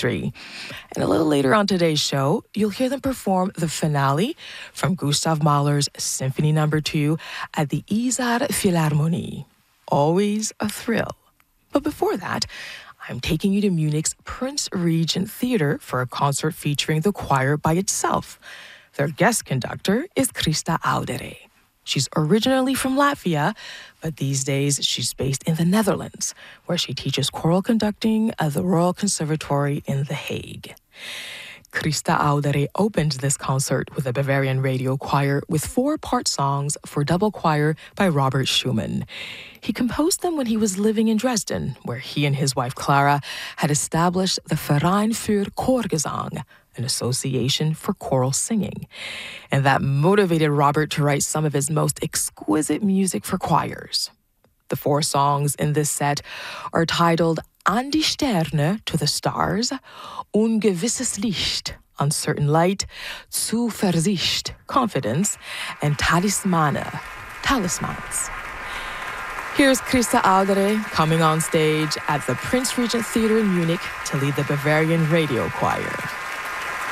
2023. And a little later on today's show, you'll hear them perform the finale from Gustav Mahler's Symphony No. 2 at the Isar Philharmonie. Always a thrill. But before that, I'm taking you to Munich's Prince Regent Theater for a concert featuring the choir by itself. Their guest conductor is Christa Audere. She's originally from Latvia, but these days she's based in the Netherlands, where she teaches choral conducting at the Royal Conservatory in The Hague. Christa Audere opened this concert with the Bavarian Radio Choir with 4 part songs for double choir by Robert Schumann. He composed them when he was living in Dresden, where he and his wife Clara had established the Verein für Chorgesang, an association for choral singing. And that motivated Robert to write some of his most exquisite music for choirs. The 4 songs in this set are titled An die Sterne, to the stars, Ungewisses Licht, uncertain light, Zuversicht, confidence, and Talismane, talismans. Here's Christa Audere coming on stage at the Prince Regent Theater in Munich to lead the Bavarian Radio Choir.